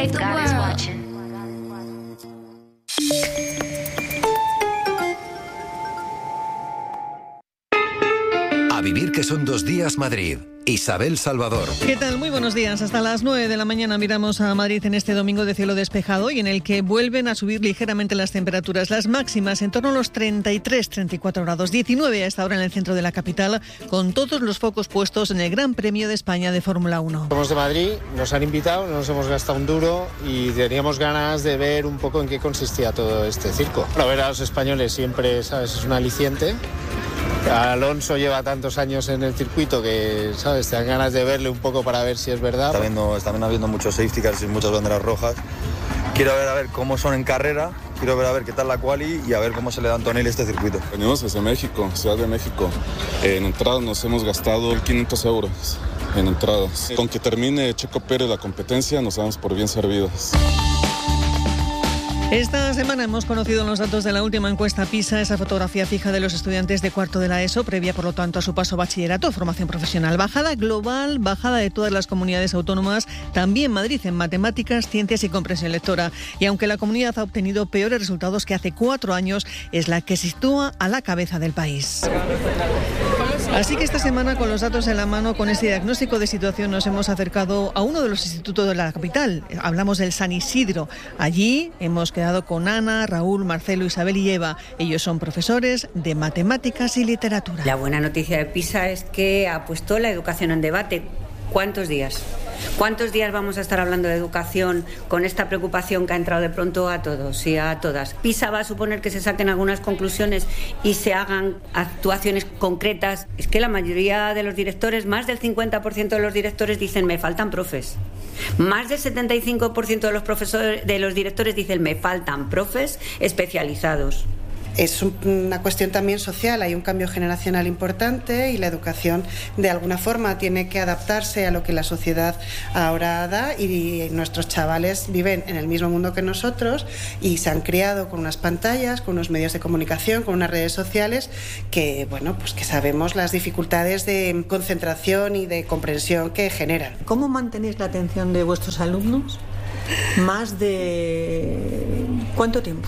save the world. A vivir que son 2 días Madrid. Isabel Salvador. ¿Qué tal? Muy buenos días. Hasta las 9 de la mañana miramos a Madrid en este domingo de cielo despejado y en el que vuelven a subir ligeramente las temperaturas. Las máximas en torno a los 33-34 grados. 19 a esta hora en el centro de la capital, con todos los focos puestos en el Gran Premio de España de Fórmula 1. Somos de Madrid, nos han invitado, no nos hemos gastado un duro y teníamos ganas de ver un poco en qué consistía todo este circo. Bueno, ver a los españoles siempre, ¿sabes?, es un aliciente. Alonso lleva tantos años en el circuito que, ¿sabes?, te dan ganas de verle un poco para ver si es verdad. Están habiendo muchos safety cars y muchas banderas rojas. Quiero ver a ver cómo son en carrera, quiero ver a ver qué tal la quali y a ver cómo se le da a Antonelli este circuito. Venimos desde México, Ciudad de México. En entrada nos hemos gastado 500 euros en entradas. Con que termine Checo Pérez la competencia nos damos por bien servidos. Esta semana hemos conocido los datos de la última encuesta PISA, esa fotografía fija de los estudiantes de cuarto de la ESO, previa por lo tanto a su paso a bachillerato, formación profesional. Bajada global, bajada de todas las comunidades autónomas, también Madrid en matemáticas, ciencias y comprensión lectora. Y aunque la comunidad ha obtenido peores resultados que hace 4 años, es la que se sitúa a la cabeza del país. Así que esta semana, con los datos en la mano, con ese diagnóstico de situación, nos hemos acercado a uno de los institutos de la capital. Hablamos del San Isidro. Allí hemos quedado con Ana, Raúl, Marcelo, Isabel y Eva. Ellos son profesores de matemáticas y literatura. La buena noticia de PISA es que ha puesto la educación en debate. ¿Cuántos días? ¿Cuántos días vamos a estar hablando de educación con esta preocupación que ha entrado de pronto a todos y a todas? PISA va a suponer que se saquen algunas conclusiones y se hagan actuaciones concretas. Es que la mayoría de los directores, más del 50% de los directores dicen me faltan profes. Más del 75% de los profesores, de los directores dicen me faltan profes especializados. Es una cuestión también social, hay un cambio generacional importante y la educación de alguna forma tiene que adaptarse a lo que la sociedad ahora da y nuestros chavales viven en el mismo mundo que nosotros y se han criado con unas pantallas, con unos medios de comunicación, con unas redes sociales que, bueno, pues que sabemos las dificultades de concentración y de comprensión que generan. ¿Cómo mantenéis la atención de vuestros alumnos? ¿Más de cuánto tiempo?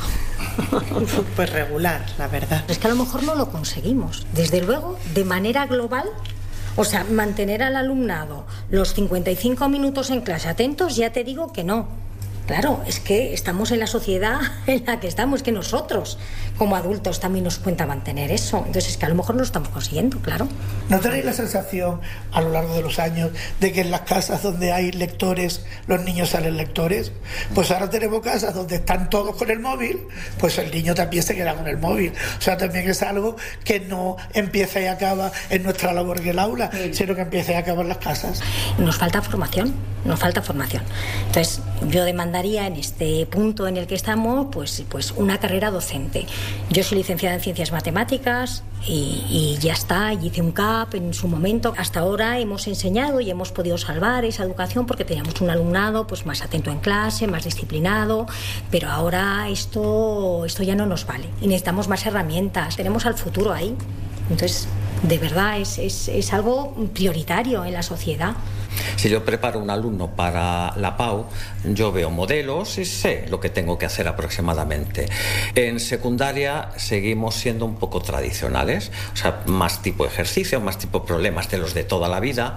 Pues regular, la verdad. Es que a lo mejor no lo conseguimos. Desde luego, de manera global, o sea, mantener al alumnado los 55 minutos en clase atentos, ya te digo que no. Claro, es que estamos en la sociedad en la que estamos, que nosotros como adultos también nos cuenta mantener eso. Entonces es que a lo mejor no lo estamos consiguiendo, claro. ¿No tenéis la sensación a lo largo de los años de que en las casas donde hay lectores los niños salen lectores? Pues ahora tenemos casas donde están todos con el móvil, pues el niño también se queda con el móvil. O sea, también es algo que no empieza y acaba en nuestra labor en el aula, sino que empieza y acaba en las casas. Nos falta formación, nos falta formación. Entonces yo demandaría en este punto en el que estamos pues una carrera docente. Yo soy licenciada en Ciencias Matemáticas y ya está, y hice un CAP en su momento. Hasta ahora hemos enseñado y hemos podido salvar esa educación porque teníamos un alumnado pues más atento en clase, más disciplinado, pero ahora esto ya no nos vale y necesitamos más herramientas. Tenemos al futuro ahí. Entonces, de verdad, es algo prioritario en la sociedad. Si yo preparo un alumno para la PAU, yo veo modelos y sé lo que tengo que hacer aproximadamente. En secundaria seguimos siendo un poco tradicionales, o sea, más tipo ejercicio, más tipo problemas de los de toda la vida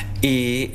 y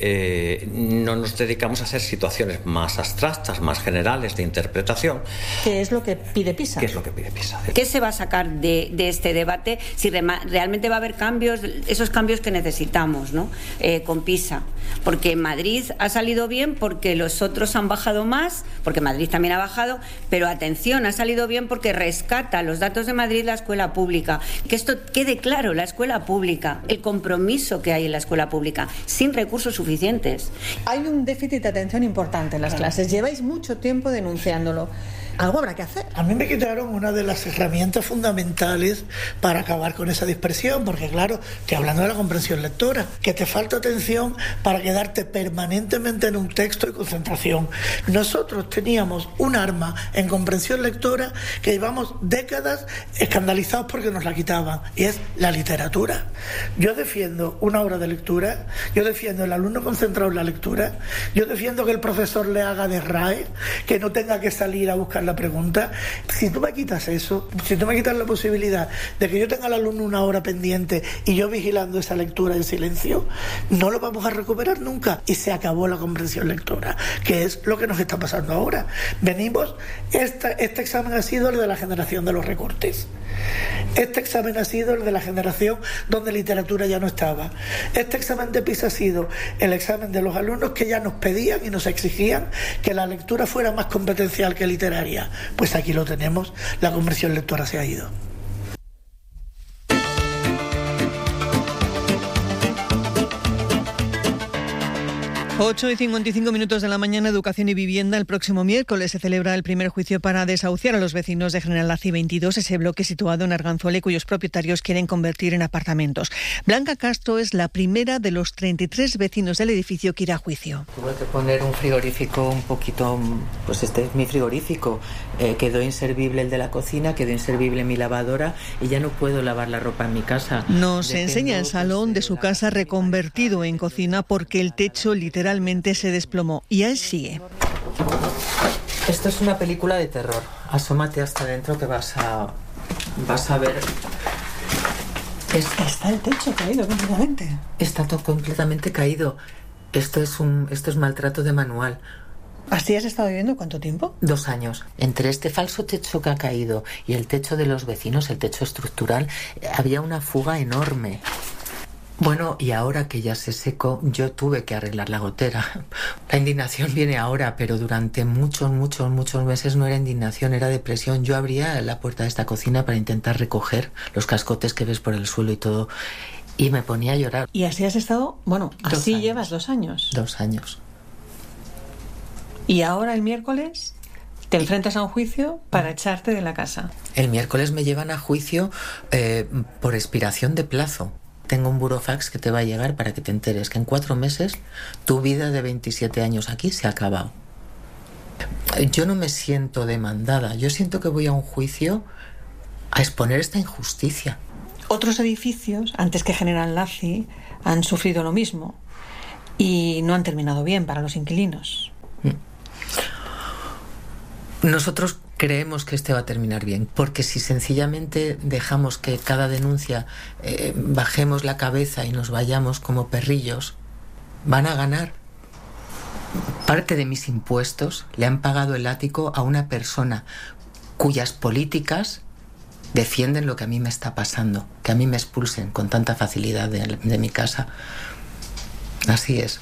no nos dedicamos a hacer situaciones más abstractas, más generales de interpretación. ¿Qué es lo que pide PISA? ¿Qué es lo que pide PISA? ¿Qué se va a sacar de este debate? Si realmente va a haber cambios, esos cambios que necesitamos, ¿no? Con PISA. Porque en Madrid ha salido bien porque los otros han bajado más, porque Madrid también ha bajado, pero atención, ha salido bien porque rescata los datos de Madrid la escuela pública. Que esto quede claro, la escuela pública, el compromiso que hay en la escuela pública, sin recursos suficientes. Hay un déficit de atención importante en las clases, lleváis mucho tiempo denunciándolo. algo habrá que hacer. A mí me quitaron una de las herramientas fundamentales para acabar con esa dispersión, porque claro, estoy hablando de la comprensión lectora, que te falta atención para quedarte permanentemente en un texto y concentración. Nosotros teníamos un arma en comprensión lectora que llevamos décadas escandalizados porque nos la quitaban, y es la literatura. Yo defiendo una hora de lectura, yo defiendo el alumno concentrado en la lectura, yo defiendo que el profesor le haga de RAE, que no tenga que salir a buscar la pregunta. Si tú me quitas eso, si tú me quitas la posibilidad de que yo tenga al alumno una hora pendiente y yo vigilando esa lectura en silencio, no lo vamos a recuperar nunca, y se acabó la comprensión lectora, que es lo que nos está pasando ahora. Venimos, este examen ha sido el de la generación de los recortes. Este examen ha sido el de la generación donde literatura ya no estaba. Este examen de PISA ha sido el examen de los alumnos que ya nos pedían y nos exigían que la lectura fuera más competencial que literaria. Pues aquí lo tenemos, la comprensión lectora se ha ido. 8:55 de la mañana, Educación y Vivienda. El próximo miércoles se celebra el primer juicio para desahuciar a los vecinos de General Laci 22, ese bloque situado en Arganzuela, cuyos propietarios quieren convertir en apartamentos. Blanca Castro es la primera de los 33 vecinos del edificio que irá a juicio. Tuve que poner un frigorífico un poquito, pues este es mi frigorífico. Quedó inservible el de la cocina, quedó inservible mi lavadora y ya no puedo lavar la ropa en mi casa. Nos enseña el salón de su casa reconvertido en cocina porque el techo literalmente se desplomó, y ahí sigue. Esto es una película de terror. Asómate hasta dentro que vas a ver. Está el techo caído completamente. Está todo completamente caído. Esto es maltrato de manual. ¿Así has estado viviendo cuánto tiempo? 2 años. Entre este falso techo que ha caído y el techo de los vecinos, el techo estructural, había una fuga enorme. Bueno, y ahora que ya se secó, yo tuve que arreglar la gotera. La indignación viene ahora, pero durante muchos meses no era indignación, era depresión. Yo abría la puerta de esta cocina para intentar recoger los cascotes que ves por el suelo y todo, y me ponía a llorar. ¿Y así has estado? Bueno, así llevas 2 años. 2 años. ¿Y ahora el miércoles te enfrentas a un juicio para echarte de la casa? El miércoles me llevan a juicio por expiración de plazo. Tengo un burofax que te va a llegar para que te enteres que en 4 meses tu vida de 27 años aquí se ha acabado. Yo no me siento demandada, yo siento que voy a un juicio a exponer esta injusticia. Otros edificios, antes que General Laci, han sufrido lo mismo y no han terminado bien para los inquilinos. Nosotros creemos que este va a terminar bien, porque si sencillamente dejamos que cada denuncia bajemos la cabeza y nos vayamos como perrillos, van a ganar. Parte de mis impuestos le han pagado el ático a una persona cuyas políticas defienden lo que a mí me está pasando, que a mí me expulsen con tanta facilidad de mi casa. Así es.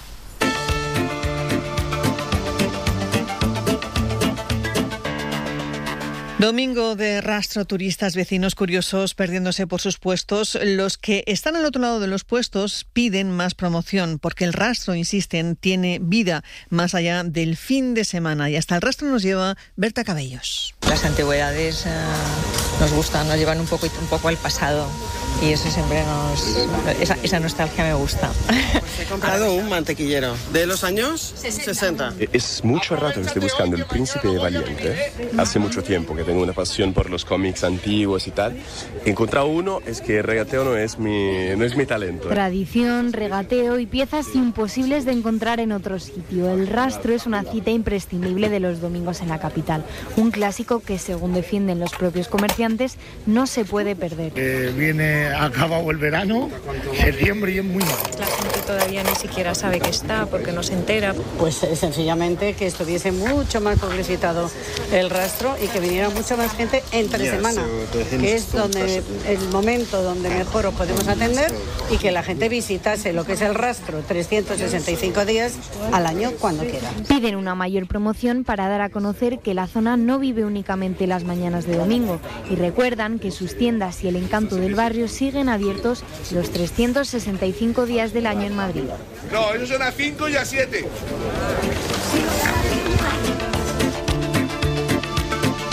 Domingo de rastro, turistas, vecinos curiosos perdiéndose por sus puestos. Los que están al otro lado de los puestos piden más promoción porque el rastro, insisten, tiene vida más allá del fin de semana. Y hasta el rastro nos lleva Berta Cabellos. Las antigüedades nos gustan, nos llevan un poco al pasado. Y eso siempre esa nostalgia me gusta. Pues he comprado un mantequillero de los años 60. Es mucho rato que estoy buscando El Príncipe Valiente. Hace mucho tiempo que tengo una pasión por los cómics antiguos y tal. He encontrado uno, es que el regateo no es mi talento. Tradición, regateo y piezas imposibles de encontrar en otro sitio. El rastro es una cita imprescindible de los domingos en la capital. Un clásico que, según defienden los propios comerciantes, no se puede perder. Ha acabado el verano, septiembre, y es muy malo. La gente todavía ni siquiera sabe que está porque no se entera. Pues sencillamente que estuviese mucho más publicitado el rastro y que viniera mucha más gente entre semana, que es donde el momento donde mejor os podemos atender, y que la gente visitase lo que es el rastro 365 días al año cuando quiera. Piden una mayor promoción para dar a conocer que la zona no vive únicamente las mañanas de domingo, y recuerdan que sus tiendas y el encanto del barrio siguen abiertos los 365 días del año en Madrid. No, ellos son a 5 y a 7.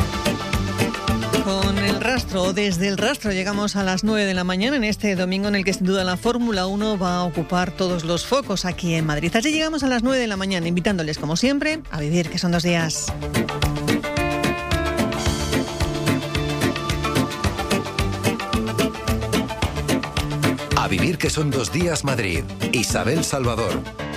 Rastro. Desde el Rastro llegamos a las 9 de la mañana en este domingo en el que sin duda la Fórmula 1 va a ocupar todos los focos aquí en Madrid. Así llegamos a las 9 de la mañana invitándoles como siempre a vivir, que son 2 días. A vivir, que son 2 días, Madrid. Isabel Salvador.